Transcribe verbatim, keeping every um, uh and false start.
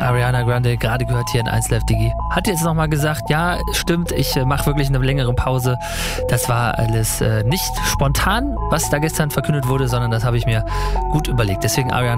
Ariana Grande, gerade gehört hier in eins Live Digi. Hat jetzt nochmal gesagt, ja, stimmt, ich äh, mache wirklich eine längere Pause. Das war alles äh, nicht spontan, was da gestern verkündet wurde, sondern das habe ich mir gut überlegt. Deswegen Ariana